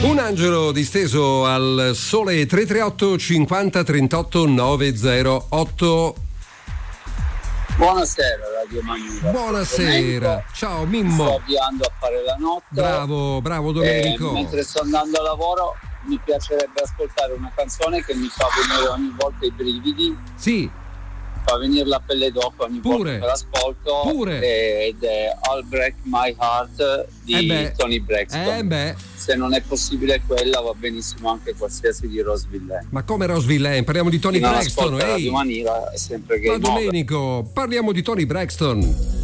Un angelo disteso al sole 338 50 38 908. Buonasera Radio Manura. Buonasera, ciao Mimmo. Sto avviando a fare la notte. Bravo Domenico. Mentre sto andando a lavoro mi piacerebbe ascoltare una canzone che mi fa venire ogni volta i brividi. Sì. Fa venire la pelle d'oca ogni volta che l'ascolto. Ed è I'll Break My Heart di Tony Braxton. Se non è possibile quella, va benissimo anche qualsiasi di Rose Villain. Ma come Rose Villain? Parliamo di Tony Braxton. Radio Manura è sempre Game Ma Domenico, parliamo di Tony Braxton.